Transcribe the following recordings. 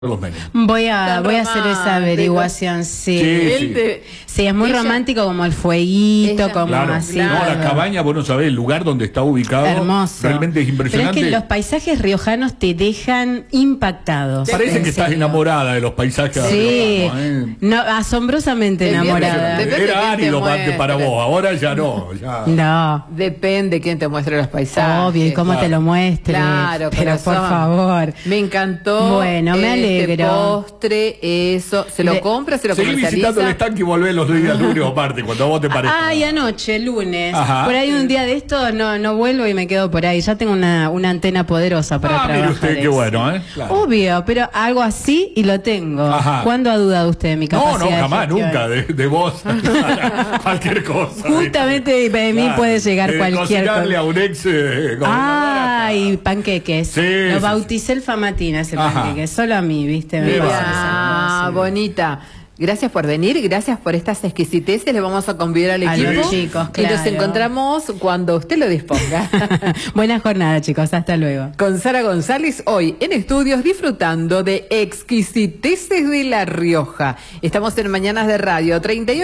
los menes. Voy a hacer esa averiguación, sí. Sí, es muy romántico, como el fueguito, como así. No, la cabaña, vos no sabés, el lugar donde está ubicado. Hermoso. Realmente es impresionante. Pero es que los paisajes riojanos te dejan impactado. Parece que estás enamorada de los paisajes riojanos. No, asombrosamente enamorada. Era árido para vos, ahora ya no. No. Depende quién te muestre los paisajes. Obvio, y cómo te lo muestre. Claro, pero por favor. Me encantó. Bueno, me alegro. Postre, eso. ¿Se lo compra? ¿Se lo comercializa? Seguí visitando el estanque y volvés los días lunes o martes, cuando a vos te parezca. Y anoche, lunes. Por ahí un día de esto no vuelvo y me quedo por ahí. Ya tengo una antena poderosa para trabajar. Mire usted, qué bueno, ¿eh? Claro. Obvio, pero algo así y lo tengo. ¿Cuándo ha dudado usted de mi capacidad? No, jamás, nunca. De vos, cualquier cosa. Justamente de mí puede llegar cualquier cosa. A un ex. Y panqueques. Sí, lo bauticé el Famatina, ese panqueque. Solo a mí, ¿viste? Bonita. Gracias por venir, gracias por estas exquisiteces. Le vamos a convidar al equipo. Los chicos, claro. Y nos encontramos cuando usted lo disponga. Buena jornada, chicos. Hasta luego. Con Sara González, hoy en estudios, disfrutando de exquisiteces de La Rioja. Estamos en Mañanas de Radio,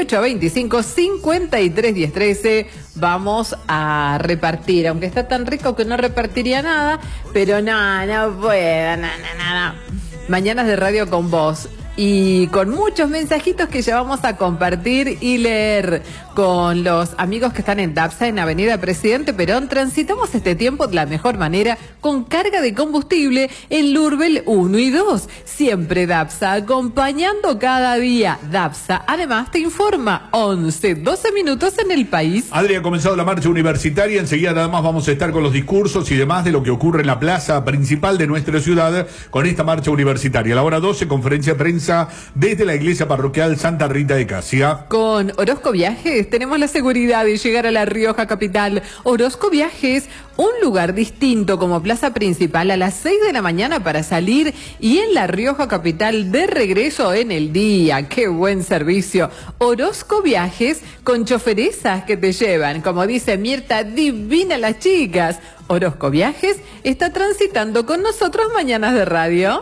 3825-531013. Vamos a repartir, aunque está tan rico que no repartiría nada, pero no puedo, no. Mañanas de Radio con vos. Y con muchos mensajitos que ya vamos a compartir y leer con los amigos que están en Dapsa, en Avenida Presidente Perón. Transitamos este tiempo de la mejor manera con carga de combustible en Lurbel 1 y 2. Siempre Dapsa, acompañando cada día. Dapsa, además, te informa 12 minutos en el país. Adri, ha comenzado la marcha universitaria. Enseguida nada más vamos a estar con los discursos y demás de lo que ocurre en la plaza principal de nuestra ciudad con esta marcha universitaria. A la hora 12, conferencia de prensa desde la iglesia parroquial Santa Rita de Casia. Con Orozco Viajes tenemos la seguridad de llegar a La Rioja capital. Orozco Viajes, un lugar distinto como plaza principal a las 6 de la mañana para salir y en La Rioja capital de regreso en el día. ¡Qué buen servicio! Orozco Viajes con choferesas que te llevan. Como dice Mirta, divina las chicas. Orozco Viajes está transitando con nosotros Mañanas de Radio.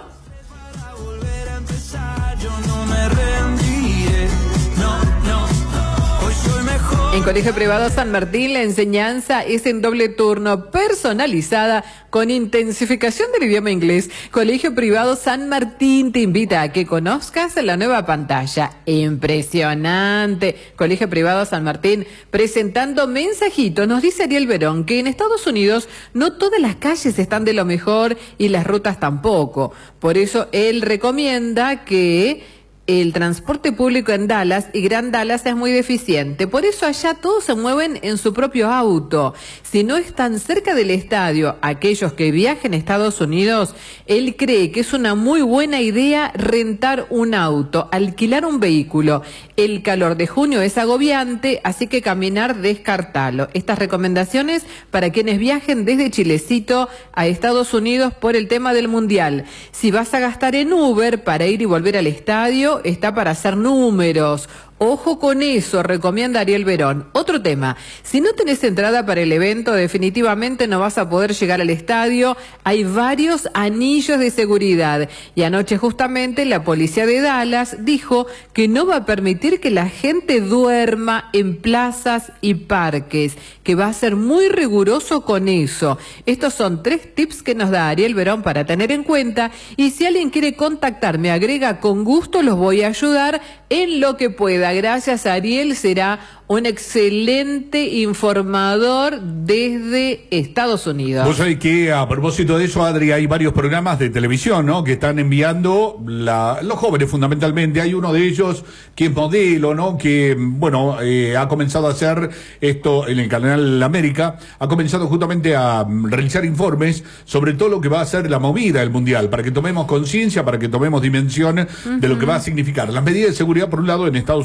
En Colegio Privado San Martín la enseñanza es en doble turno, personalizada, con intensificación del idioma inglés. Colegio Privado San Martín te invita a que conozcas la nueva pantalla. Impresionante. Colegio Privado San Martín presentando mensajitos. Nos dice Ariel Verón que en Estados Unidos no todas las calles están de lo mejor y las rutas tampoco. Por eso él recomienda que el transporte público en Dallas y Gran Dallas es muy deficiente. Por eso allá todos se mueven en su propio auto. Si no están cerca del estadio, aquellos que viajen a Estados Unidos, él cree que es una muy buena idea rentar un auto, alquilar un vehículo. El calor de junio es agobiante, así que caminar, descartalo. Estas recomendaciones para quienes viajen desde Chilecito a Estados Unidos por el tema del Mundial. Si vas a gastar en Uber para ir y volver al estadio, está para hacer números. Ojo con eso, recomienda Ariel Verón. Otro tema, si no tenés entrada para el evento, definitivamente no vas a poder llegar al estadio. Hay varios anillos de seguridad. Y anoche justamente la policía de Dallas dijo que no va a permitir que la gente duerma en plazas y parques, que va a ser muy riguroso con eso. Estos son 3 tips que nos da Ariel Verón para tener en cuenta. Y si alguien quiere contactarme, agrega, con gusto los voy a ayudar en lo que pueda. Gracias, Ariel, será un excelente informador desde Estados Unidos. Vos sabés que a propósito de eso, Adri, hay varios programas de televisión, ¿no?, que están enviando los jóvenes fundamentalmente. Hay uno de ellos que es modelo, ¿no?, que, bueno, ha comenzado a hacer esto en el canal América, ha comenzado justamente a realizar informes sobre todo lo que va a ser la movida del Mundial, para que tomemos conciencia, para que tomemos dimensión de lo que va a significar las medidas de seguridad, por un lado, en Estados Unidos.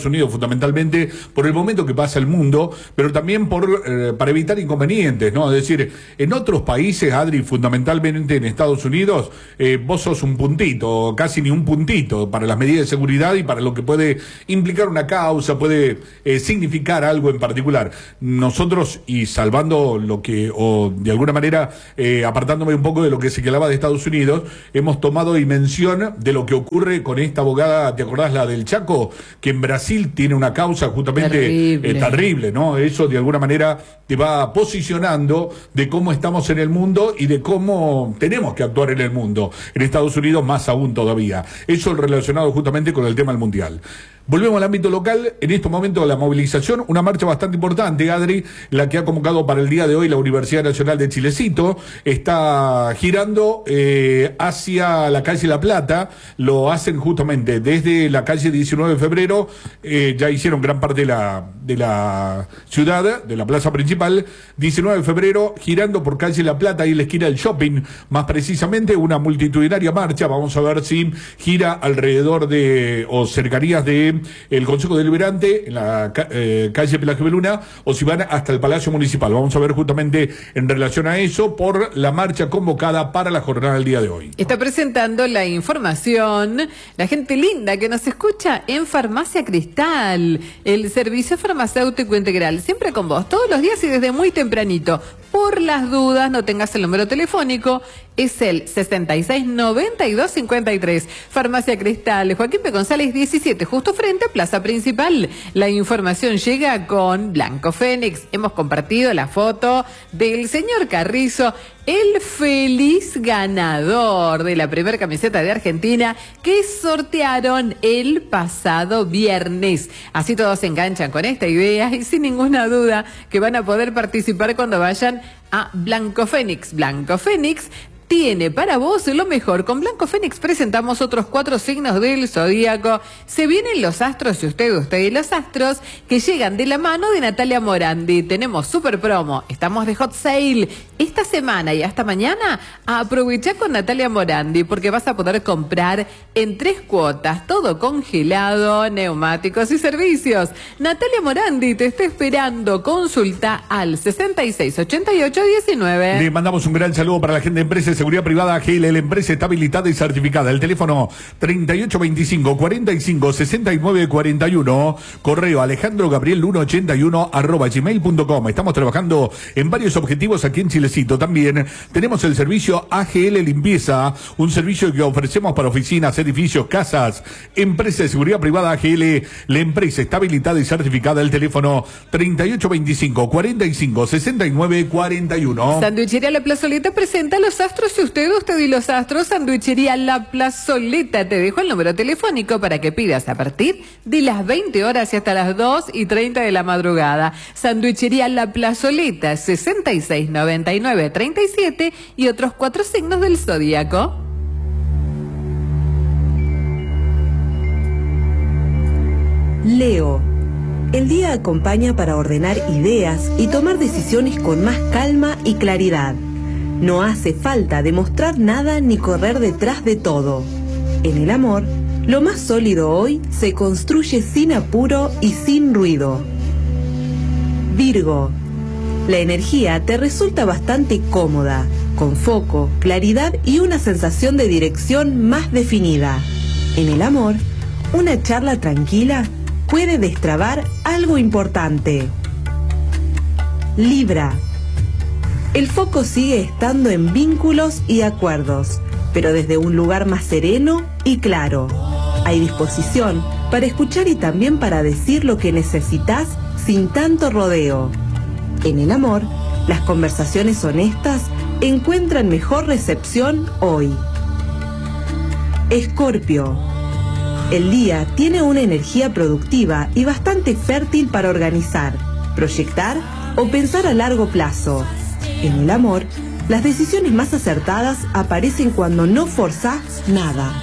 Unidos fundamentalmente por el momento que pasa el mundo, pero también para evitar inconvenientes, ¿no? Es decir, en otros países, Adri, fundamentalmente en Estados Unidos, vos sos un puntito, casi ni un puntito para las medidas de seguridad y para lo que puede implicar una causa, puede significar algo en particular. Nosotros, y salvando lo que, o de alguna manera apartándome un poco de lo que se hablaba de Estados Unidos, hemos tomado dimensión de lo que ocurre con esta abogada, ¿te acordás la del Chaco? Que en Brasil tiene una causa justamente terrible, ¿no? Eso de alguna manera te va posicionando de cómo estamos en el mundo y de cómo tenemos que actuar en el mundo. En Estados Unidos más aún todavía. Eso relacionado justamente con el tema del Mundial. Volvemos al ámbito local, en este momento la movilización, una marcha bastante importante, Adri, la que ha convocado para el día de hoy la Universidad Nacional de Chilecito, está girando hacia la calle La Plata, lo hacen justamente desde la calle 19 de febrero, ya hicieron gran parte de la ciudad, de la plaza principal, 19 de febrero, girando por calle La Plata, ahí en la esquina del shopping, más precisamente, una multitudinaria marcha, vamos a ver si gira alrededor de, o cercanías de el Consejo Deliberante en la calle Pelagio Beluna o si van hasta el Palacio Municipal. Vamos a ver justamente en relación a eso por la marcha convocada para la jornada del día de hoy. Está presentando la información la gente linda que nos escucha en Farmacia Cristal, el servicio farmacéutico integral, siempre con vos, todos los días y desde muy tempranito. Por las dudas, no tengas el número telefónico, es el 669253. Farmacia Cristal, Joaquín P. González 17, justo frente a Plaza Principal. La información llega con Blanco Fénix. Hemos compartido la foto del señor Carrizo, el feliz ganador de la primera camiseta de Argentina que sortearon el pasado viernes. Así todos se enganchan con esta idea y sin ninguna duda que van a poder participar cuando vayan a Blanco Fénix. Blanco Fénix tiene para vos lo mejor. Con Blanco Fénix presentamos otros 4 signos del zodíaco. Se vienen los astros y usted y los astros que llegan de la mano de Natalia Morandi. Tenemos super promo, estamos de hot sale esta semana y hasta mañana. Aprovecha con Natalia Morandi porque vas a poder comprar en 3 cuotas, todo congelado, neumáticos y servicios. Natalia Morandi te está esperando. Consulta al 668819. Le mandamos un gran saludo para la gente de empresas seguridad privada AGL, la empresa está habilitada y certificada. El teléfono 3825-4569-41. Correo alejandrogabriel181@gmail.com. Estamos trabajando en varios objetivos aquí en Chilecito. También tenemos el servicio AGL Limpieza, un servicio que ofrecemos para oficinas, edificios, casas, empresa de seguridad privada AGL. La empresa está habilitada y certificada. El teléfono 3825-4569-41. Sanduichería La Plazoleta presenta los astros y usted y los astros. Sanduichería La Plazoleta. Te dejo el número telefónico para que pidas a partir de las 20 horas y hasta las 2:30 de la madrugada. Sanduichería La Plazoleta, 669937 y otros 4 signos del zodíaco. Leo. El día acompaña para ordenar ideas y tomar decisiones con más calma y claridad. No hace falta demostrar nada ni correr detrás de todo. En el amor, lo más sólido hoy se construye sin apuro y sin ruido. Virgo. La energía te resulta bastante cómoda, con foco, claridad y una sensación de dirección más definida. En el amor, una charla tranquila puede destrabar algo importante. Libra. El foco sigue estando en vínculos y acuerdos, pero desde un lugar más sereno y claro. Hay disposición para escuchar y también para decir lo que necesitas sin tanto rodeo. En el amor, las conversaciones honestas encuentran mejor recepción hoy. Escorpio. El día tiene una energía productiva y bastante fértil para organizar, proyectar o pensar a largo plazo. En el amor, las decisiones más acertadas aparecen cuando no forzás nada.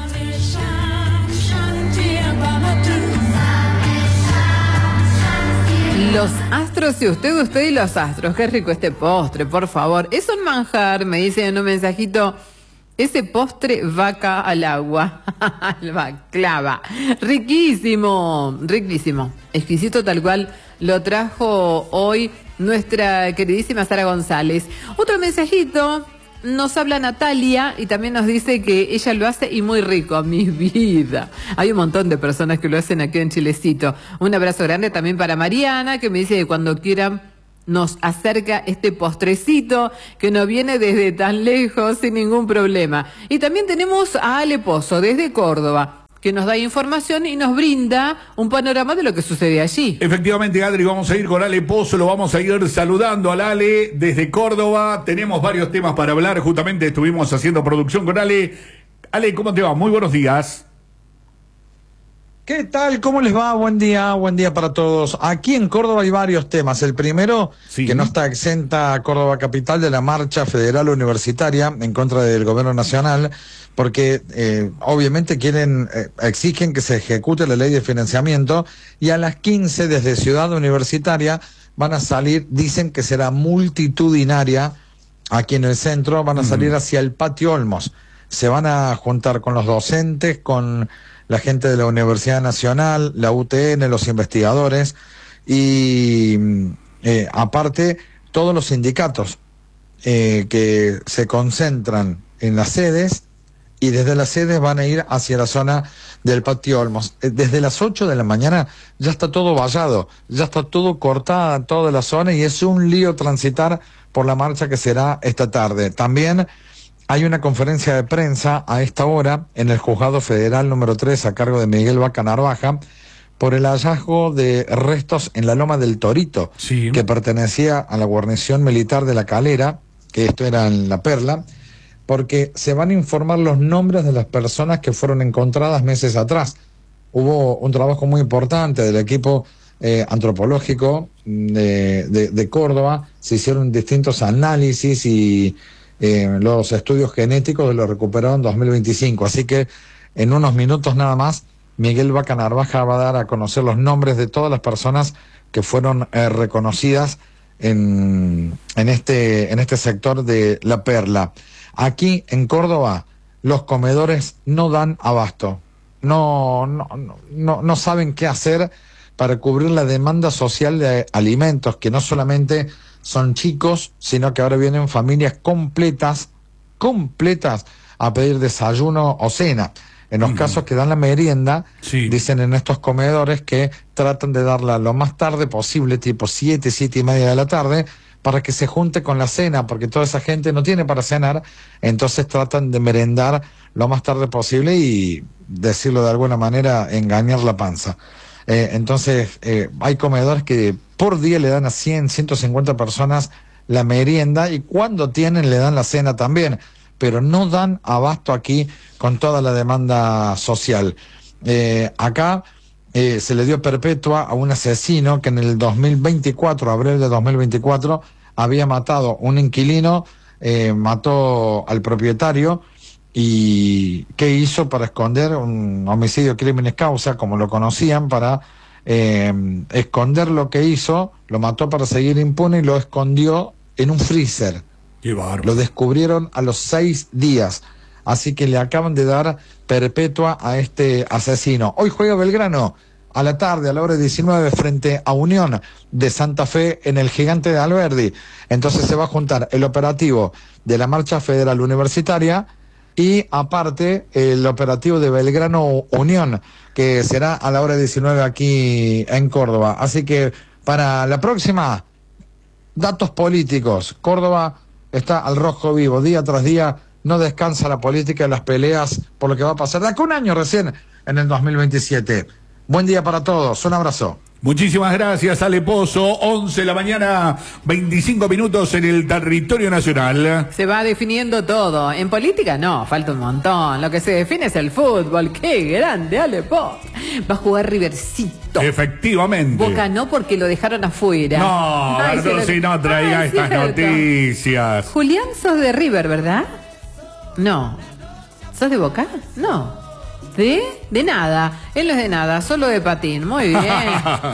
Los astros y usted y los astros. Qué rico este postre, por favor. Es un manjar, me dicen en un mensajito ese postre vaca al agua. El baklava. Riquísimo, riquísimo. Exquisito tal cual lo trajo hoy nuestra queridísima Sara González. Otro mensajito. Nos habla Natalia y también nos dice que ella lo hace y muy rico, mi vida. Hay un montón de personas que lo hacen aquí en Chilecito. Un abrazo grande también para Mariana, que me dice que cuando quieran nos acerca este postrecito que nos viene desde tan lejos sin ningún problema. Y también tenemos a Ale Pozo desde Córdoba, que nos da información y nos brinda un panorama de lo que sucede allí. Efectivamente, Adri, vamos a ir con Ale Pozo, lo vamos a ir saludando al Ale desde Córdoba. Tenemos varios temas para hablar, justamente estuvimos haciendo producción con Ale. Ale, ¿cómo te va? Muy buenos días. ¿Qué tal? ¿Cómo les va? Buen día para todos. Aquí en Córdoba hay varios temas. El primero, que no está exenta Córdoba Capital de la marcha federal universitaria en contra del gobierno nacional, porque obviamente exigen que se ejecute la ley de financiamiento, y a las 15 desde Ciudad Universitaria van a salir, dicen que será multitudinaria aquí en el centro, van a salir hacia el Patio Olmos. Se van a juntar con los docentes, con la gente de la Universidad Nacional, la UTN, los investigadores y aparte todos los sindicatos que se concentran en las sedes, y desde las sedes van a ir hacia la zona del Patio Olmos. Desde las 8 de la mañana ya está todo vallado, ya está todo cortada toda la zona y es un lío transitar por la marcha que será esta tarde. También hay una conferencia de prensa a esta hora en el Juzgado Federal número 3 a cargo de Miguel Vaca Narvaja por el hallazgo de restos en la Loma del Torito, que pertenecía a la guarnición militar de La Calera, que esto era en La Perla, porque se van a informar los nombres de las personas que fueron encontradas meses atrás. Hubo un trabajo muy importante del equipo antropológico de Córdoba, se hicieron distintos análisis y los estudios genéticos de lo recuperado en 2025, así que en unos minutos nada más Miguel Vaca Narvaja va a dar a conocer los nombres de todas las personas que fueron reconocidas en este sector de La Perla. Aquí en Córdoba los comedores no dan abasto, no saben qué hacer para cubrir la demanda social de alimentos, que no solamente son chicos, sino que ahora vienen familias completas a pedir desayuno o cena. En los casos que dan la merienda, dicen en estos comedores que tratan de darla lo más tarde posible, tipo 7:30 de la tarde, para que se junte con la cena, porque toda esa gente no tiene para cenar, entonces tratan de merendar lo más tarde posible y, decirlo de alguna manera, engañar la panza. Entonces hay comedores que por día le dan a 100, 150 personas la merienda, y cuando tienen le dan la cena también, pero no dan abasto aquí con toda la demanda social. Acá se le dio perpetua a un asesino que en el 2024, abril de 2024, había matado un inquilino, mató al propietario. ¿Y qué hizo para esconder? Un homicidio crímenes causa, como lo conocían, para esconder lo que hizo. Lo mató para seguir impune y lo escondió en un freezer. Qué bárbaro. Lo descubrieron a los 6 días. Así que le acaban de dar perpetua a este asesino. Hoy juega Belgrano a la tarde, a la hora 19, frente a Unión de Santa Fe en el Gigante de Alberdi. Entonces se va a juntar el operativo de la Marcha Federal Universitaria y aparte el operativo de Belgrano Unión, que será a la hora 19 aquí en Córdoba. Así que para la próxima, datos políticos. Córdoba está al rojo vivo, día tras día. No descansa la política y las peleas por lo que va a pasar de acá un año recién, en el 2027. Buen día para todos, un abrazo. Muchísimas gracias, Ale Pozo. 11 de la mañana, 25 minutos en el territorio nacional. Se va definiendo todo. En política no, falta un montón. Lo que se define es el fútbol. ¡Qué grande, Ale Pozo! Va a jugar Rivercito. Efectivamente. Boca no, porque lo dejaron afuera. No, si no traiga estas noticias. Julián, sos de River, ¿verdad? No. ¿Sos de Boca? No. De nada. Él no es de nada, solo de patín. Muy bien.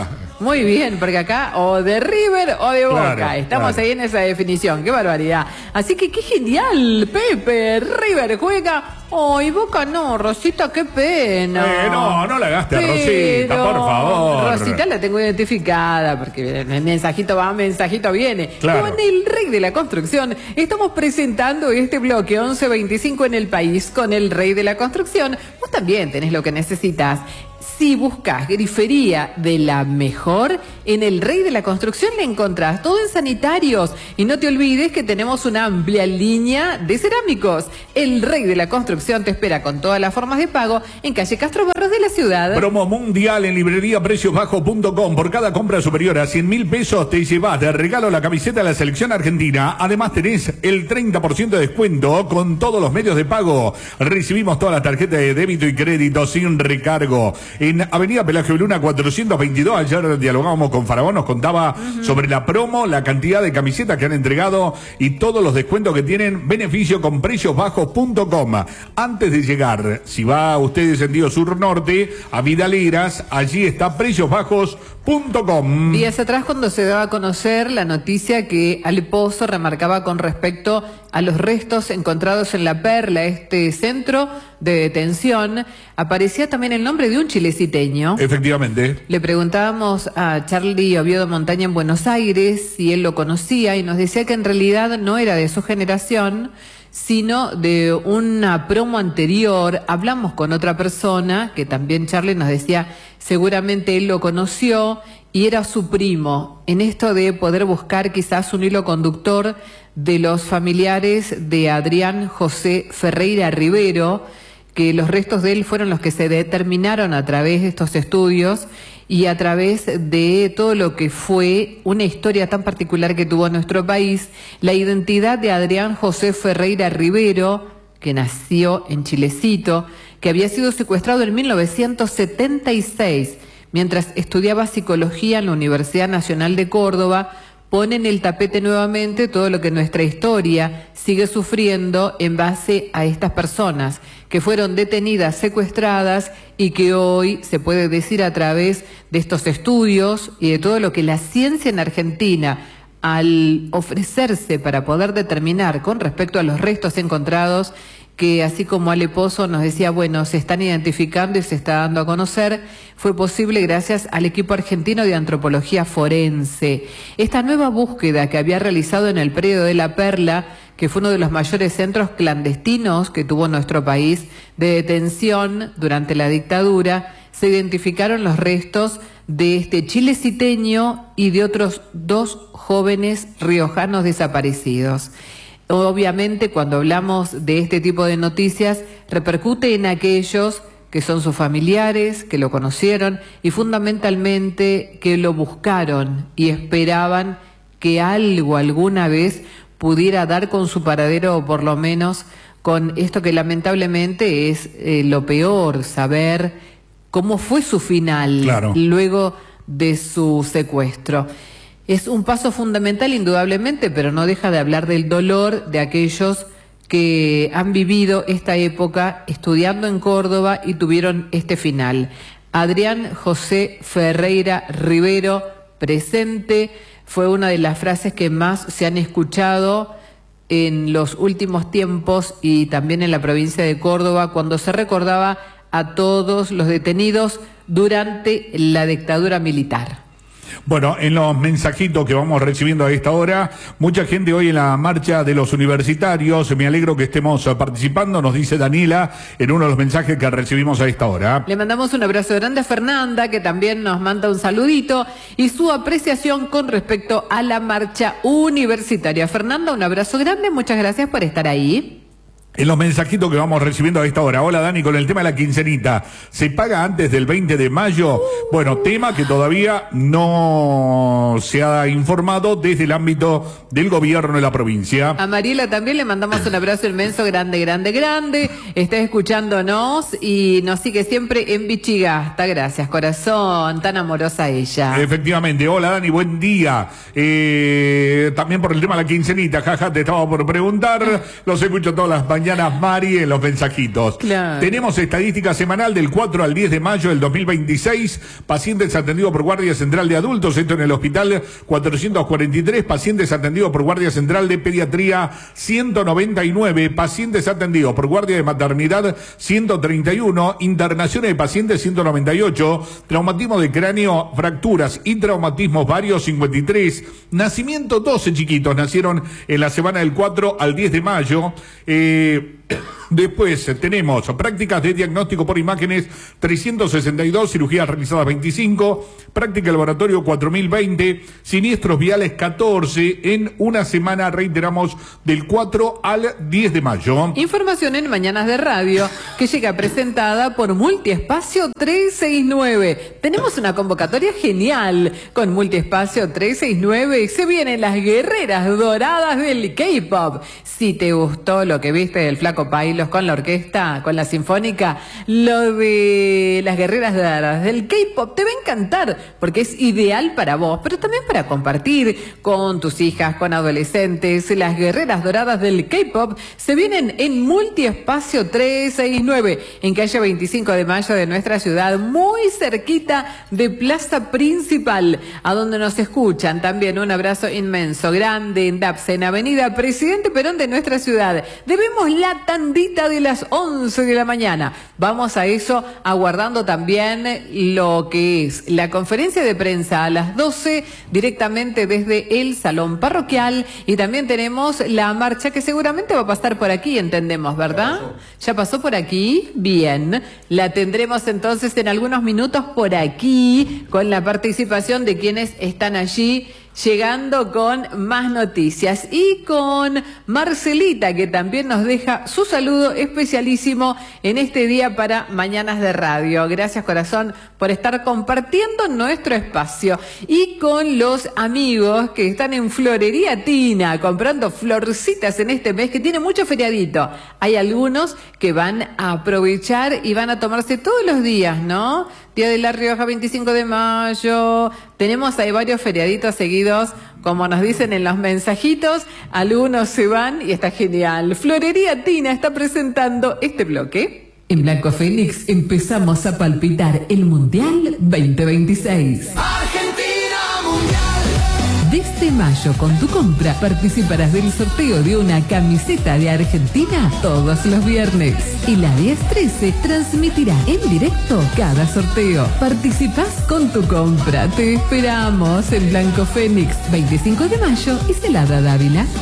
Muy bien, porque acá o de River o de Boca. Claro, Estamos ahí en esa definición. ¡Qué barbaridad! Así que qué genial, Pepe. River juega. ¡Ay, Boca no! Rosita, qué pena. No la gastes, Rosita, por favor. Rosita la tengo identificada, porque el mensajito va, mensajito viene. Claro. Con el Rey de la Construcción estamos presentando este bloque 1125 en el país con el Rey de la Construcción. Vos también tenés lo que necesitas. Si buscas grifería de la mejor, en el Rey de la Construcción le encontrás todo en sanitarios. Y no te olvides que tenemos una amplia línea de cerámicos. El Rey de la Construcción te espera con todas las formas de pago en calle Castro Barros de la ciudad. Promo mundial en libreriapreciosbajos.com. Por cada compra superior a 100.000 pesos te llevas de regalo la camiseta de la selección argentina. Además tenés el 30% de descuento con todos los medios de pago. Recibimos todas las tarjetas de débito y crédito sin recargo. En Avenida Pelagio Luna 422, ayer dialogábamos con Faraón, nos contaba sobre la promo, la cantidad de camisetas que han entregado y todos los descuentos que tienen. Beneficio con preciosbajos.com. Antes de llegar, si va usted de sentido sur-norte, a Vidaleras, allí está preciosbajos.com. Días atrás, cuando se daba a conocer la noticia que Ale Pozo remarcaba con respecto a los restos encontrados en La Perla, este centro de detención, aparecía también el nombre de un chileciteño. Efectivamente. Le preguntábamos a Charlie Oviedo Montaña en Buenos Aires si él lo conocía y nos decía que en realidad no era de su generación, sino de una promo anterior. Hablamos con otra persona que también Charlie nos decía seguramente él lo conoció y era su primo, en esto de poder buscar quizás un hilo conductor de los familiares de Adrián José Ferreira Rivero, que los restos de él fueron los que se determinaron a través de estos estudios y a través de todo lo que fue una historia tan particular que tuvo nuestro país, la identidad de Adrián José Ferreira Rivero, que nació en Chilecito, que había sido secuestrado en 1976, mientras estudiaba psicología en la Universidad Nacional de Córdoba, pone en el tapete nuevamente todo lo que nuestra historia sigue sufriendo en base a estas personas que fueron detenidas, secuestradas y que hoy se puede decir a través de estos estudios y de todo lo que la ciencia en Argentina al ofrecerse para poder determinar con respecto a los restos encontrados, que así como Ale Pozo nos decía, bueno, se están identificando y se está dando a conocer, fue posible gracias al equipo argentino de antropología forense. Esta nueva búsqueda que había realizado en el predio de La Perla, que fue uno de los mayores centros clandestinos que tuvo nuestro país de detención durante la dictadura, se identificaron los restos de este chileciteño y de otros 2 jóvenes riojanos desaparecidos. Obviamente, cuando hablamos de este tipo de noticias, repercute en aquellos que son sus familiares, que lo conocieron y fundamentalmente que lo buscaron y esperaban que algo alguna vez pudiera dar con su paradero o por lo menos con esto que lamentablemente es lo peor, saber cómo fue su final luego de su secuestro. Es un paso fundamental indudablemente, pero no deja de hablar del dolor de aquellos que han vivido esta época estudiando en Córdoba y tuvieron este final. Adrián José Ferreira Rivero, presente, fue una de las frases que más se han escuchado en los últimos tiempos y también en la provincia de Córdoba cuando se recordaba a todos los detenidos durante la dictadura militar. Bueno, en los mensajitos que vamos recibiendo a esta hora, mucha gente hoy en la marcha de los universitarios, me alegro que estemos participando, nos dice Daniela en uno de los mensajes que recibimos a esta hora. Le mandamos un abrazo grande a Fernanda, que también nos manda un saludito y su apreciación con respecto a la marcha universitaria. Fernanda, un abrazo grande, muchas gracias por estar ahí. En los mensajitos que vamos recibiendo a esta hora. Hola Dani, con el tema de la quincenita. ¿Se paga antes del 20 de mayo? Bueno, tema que todavía no se ha informado desde el ámbito del gobierno de la provincia. A Mariela también le mandamos un abrazo inmenso, grande, grande, grande. Está escuchándonos y nos sigue siempre en Vichigasta. Gracias, corazón, tan amorosa ella. Efectivamente. Hola Dani, buen día. También por el tema de la quincenita, jaja, te estaba por preguntar. Los escucho todas las mañanas mañanas, Mari, en los mensajitos. Claro. Tenemos estadística semanal del 4 al 10 de mayo del 2026. Pacientes atendidos por Guardia Central de Adultos, esto en el hospital 443. Pacientes atendidos por Guardia Central de Pediatría 199. Pacientes atendidos por Guardia de Maternidad 131. Internaciones de pacientes 198. Traumatismo de cráneo, fracturas y traumatismos varios 53. Nacimiento 12 chiquitos nacieron en la semana del 4 al 10 de mayo. Después tenemos prácticas de diagnóstico por imágenes 362, cirugías realizadas 25, práctica de laboratorio 4020, siniestros viales 14 en una semana, reiteramos, del 4 al 10 de mayo. Información en Mañanas de Radio que llega presentada por Multiespacio 369. Tenemos una convocatoria genial con Multiespacio 369. Se vienen las guerreras doradas del K-pop. Si te gustó lo que viste del Flaco Pailos con la orquesta, con la sinfónica, lo de las guerreras doradas del K-pop te va a encantar porque es ideal para vos, pero también para compartir con tus hijas, con adolescentes. Las guerreras doradas del K-pop se vienen en Multiespacio 369, en calle 25 de mayo de nuestra ciudad, muy cerquita de Plaza Principal, a donde nos escuchan. También un abrazo inmenso, grande, en DAPS, en Avenida Presidente Perón de nuestra ciudad. Debemos la tandita de las 11 de la mañana. Vamos a eso, aguardando también lo que es la conferencia de prensa a las 12, directamente desde el Salón Parroquial, y también tenemos la marcha que seguramente va a pasar por aquí, entendemos, ¿verdad? ¿Ya pasó por aquí? Bien. La tendremos entonces en algunos minutos por aquí, con la participación de quienes están allí, llegando con más noticias, y con Marcelita, que también nos deja su saludo especialísimo en este día para Mañanas de Radio. Gracias, corazón, por estar compartiendo nuestro espacio. Y con los amigos que están en Florería Tina comprando florcitas en este mes que tiene mucho feriadito. Hay algunos que van a aprovechar y van a tomarse todos los días, ¿no? Día de La Rioja, 25 de mayo. Tenemos ahí varios feriaditos seguidos, como nos dicen en los mensajitos. Algunos se van y está genial. Florería Tina está presentando este bloque. En Blanco Fénix empezamos a palpitar el Mundial 2026. Argentina Mundial. Desde mayo, con tu compra, participarás del sorteo de una camiseta de Argentina todos los viernes. Y la 1013 transmitirá en directo cada sorteo. Participás con tu compra. Te esperamos en Blanco Fénix, 25 de mayo y Celada Dávila.